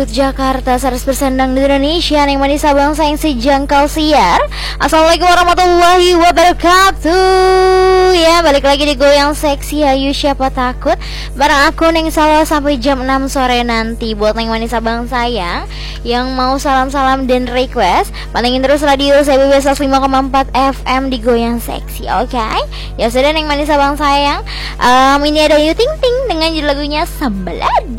Jakarta 100% dang di Indonesia yang manis abang sayang sejangkau siar. Assalamualaikum warahmatullahi wabarakatuh. Ya, balik lagi di Goyang Seksi. Ayo siapa takut bareng aku Neng Salwa sampai jam 6 sore nanti. Buat Neng manis abang sayang yang mau salam-salam dan request, pantengin terus radio CBB 105,4 FM di Goyang Seksi. Oke, ya sudah Neng manis abang sayang. Ini ada Ayu Ting Ting dengan judul lagunya Sambalada.